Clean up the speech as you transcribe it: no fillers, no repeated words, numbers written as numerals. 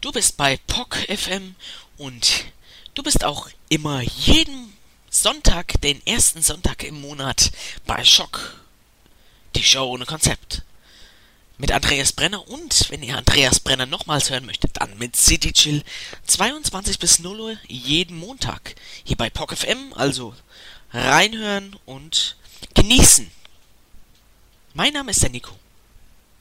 Du bist bei POC FM und du bist auch immer jeden Sonntag, den ersten Sonntag im Monat bei Schock, die Show ohne Konzept. Mit Andreas Brenner und, wenn ihr Andreas Brenner nochmals hören möchtet, dann mit City Chill 22 bis 0 Uhr jeden Montag hier bei POC FM, also reinhören und genießen. Mein Name ist der Nico.